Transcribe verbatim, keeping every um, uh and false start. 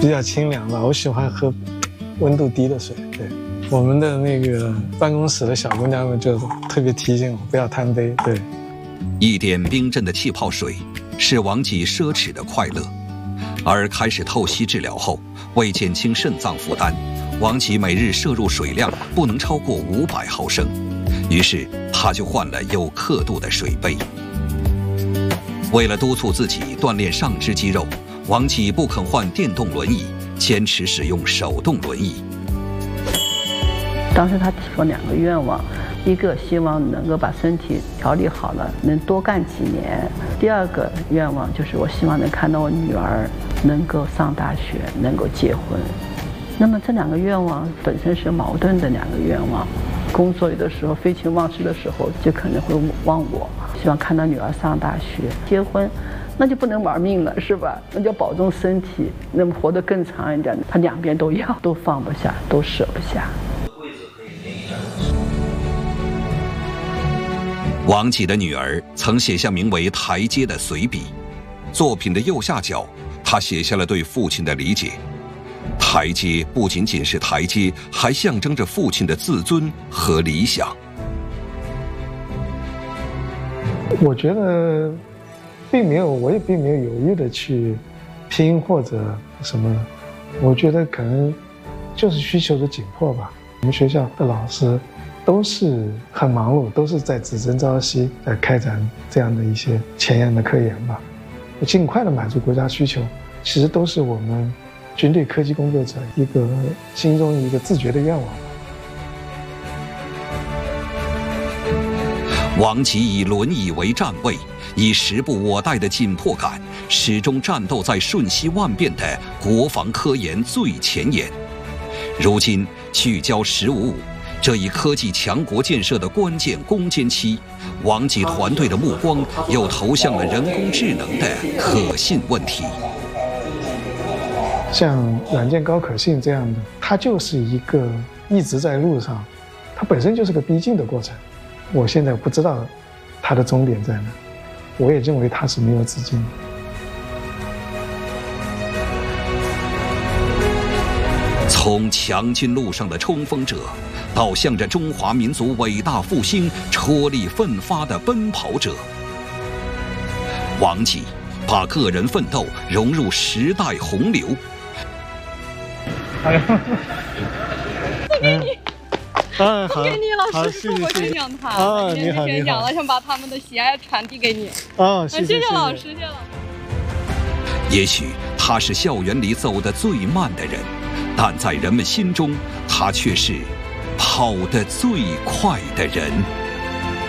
比较清凉吧。我喜欢喝温度低的水。对，我们的那个办公室的小姑娘们就特别提醒我不要贪杯。对， 一点冰镇的气泡水是王吉奢侈的快乐。而开始透析治疗后，为减轻肾脏负担，王吉每日摄入水量不能超过五百毫升。于是他就换了有刻度的水杯。为了督促自己锻炼上肢肌肉，王吉不肯换电动轮椅，坚持使用手动轮椅。 当时他提出两个愿望，一个希望能够把身体调理好了，能多干几年；第二个愿望就是我希望能看到我女儿能够上大学，能够结婚。那么这两个愿望本身是矛盾的两个愿望。工作有的时候废寝忘食的时候，就可能会忘我，希望看到女儿上大学、结婚，那就不能玩命了，是吧？那就要保重身体，那么活得更长一点。他两边都要，都放不下，都舍不下。 王吉的女儿曾写下名为《台阶》的随笔，作品的右下角，她写下了对父亲的理解。台阶不仅仅是台阶，还象征着父亲的自尊和理想。 我觉得并没有，我也并没有有意的去拼或者什么，我觉得可能就是需求的紧迫吧。我们学校的老师都是很忙碌，都是在只争朝夕，在开展这样的一些前沿的科研吧。尽快的满足国家需求，其实都是我们军队科技工作者一个心中一个自觉的愿望。 王吉以轮椅为站位，以时不我待的紧迫感，始终战斗在瞬息万变的国防科研最前沿。如今聚焦“十五五”这一科技强国建设的关键攻坚期，王吉团队的目光又投向了人工智能的可信问题。 像软件高可信这样的，它就是一个一直在路上，它本身就是个逼近的过程。我现在不知道它的终点在哪，我也认为它是没有止境的。 从强军路上的冲锋者，到向着中华民族伟大复兴踔厉奋发的奔跑者，王吉把个人奋斗融入时代洪流。 哎呀， 不给你， 嗯， 不给你，老师， 谢谢我宣讲他， 啊，你好， 宣讲了，想把他们的喜爱传递给你。 啊，谢谢， 谢谢老师，谢谢老师。 也许他是校园里走得最慢的人，但在人们心中，他却是跑得最快的人。